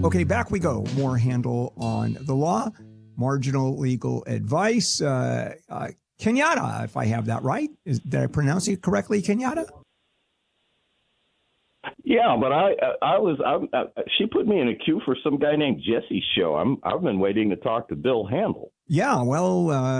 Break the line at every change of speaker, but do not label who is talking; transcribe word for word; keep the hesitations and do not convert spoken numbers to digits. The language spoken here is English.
Okay, back we go. More Handel on the law, marginal legal advice. Uh, uh, Kenyatta, if I have that right. Is, did I pronounce it correctly, Kenyatta?
Yeah, but I I was I, I, she put me in a queue for some guy named Jesse's show. I'm I've been waiting to talk to Bill Handel.
Yeah, well, uh,